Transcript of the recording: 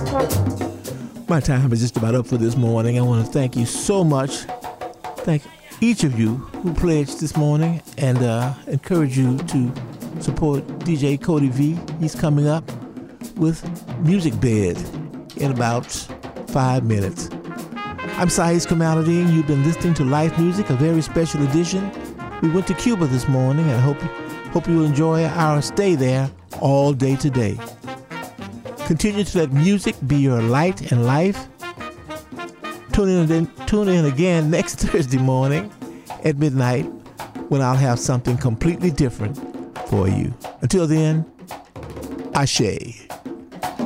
My time is just about up for this morning. I want to thank you so much. Thank each of you who pledged this morning, and encourage you to support DJ Cody V. He's coming up with Music Bed in about 5 minutes. I'm Sahis Kamaludin, and you've been listening to Life Music, a very special edition. We went to Cuba this morning, and I hope you enjoy our stay there all day today. Continue to let music be your light and life. Tune in again next Thursday morning at midnight when I'll have something completely different for you. Until then, Ashe.